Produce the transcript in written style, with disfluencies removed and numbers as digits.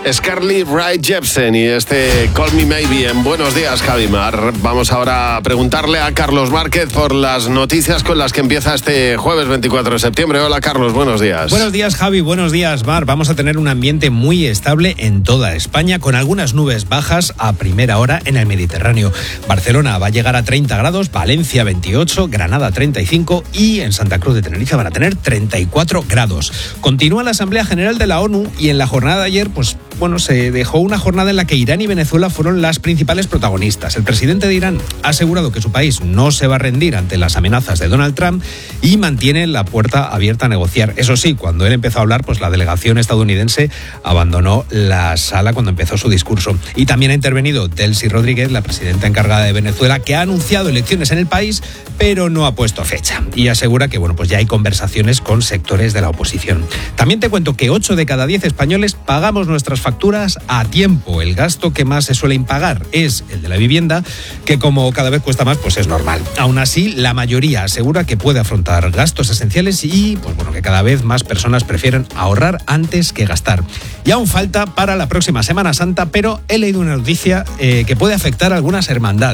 Carly Rae Jepsen y este Call Me Maybe en Buenos Días, Javimar. Vamos ahora a preguntarle a Carlos Márquez por las noticias con las que empieza este jueves 24 de septiembre. Hola, Carlos, buenos días. Buenos días, Javi, buenos días, Mar. Vamos a tener un ambiente muy estable en toda España, con algunas nubes bajas a primera hora en el Mediterráneo. Barcelona va a llegar a 30 grados, Valencia 28, Granada 35 y en Santa Cruz de Tenerife van a tener 34 grados. Continúa la Asamblea General de la ONU y en la jornada de ayer, se dejó una jornada en la que Irán y Venezuela fueron las principales protagonistas. El presidente de Irán ha asegurado que su país no se va a rendir ante las amenazas de Donald Trump y mantiene la puerta abierta a negociar. Eso sí, cuando él empezó a hablar, la delegación estadounidense abandonó la sala cuando empezó su discurso. Y también ha intervenido Delcy Rodríguez, la presidenta encargada de Venezuela, que ha anunciado elecciones en el país, pero no ha puesto fecha. Y asegura que ya hay conversaciones con sectores de la oposición. También te cuento que 8 de cada 10 españoles pagamos nuestras facturas a tiempo. El gasto que más se suele impagar es el de la vivienda, que como cada vez cuesta más, es normal. Aún así, la mayoría asegura que puede afrontar gastos esenciales y que cada vez más personas prefieren ahorrar antes que gastar. Y aún falta para la próxima Semana Santa, pero he leído una noticia que puede afectar a algunas hermandades.